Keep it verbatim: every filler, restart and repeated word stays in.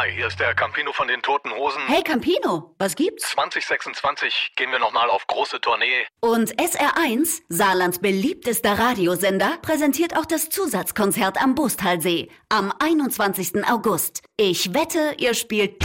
Hi, hier ist der Campino von den Toten Hosen. Hey Campino, was gibt's? zwanzig sechsundzwanzig gehen wir nochmal auf große Tournee. Und S R eins, Saarlands beliebtester Radiosender, präsentiert auch das Zusatzkonzert am Bostalsee am einundzwanzigsten August. Ich wette, ihr spielt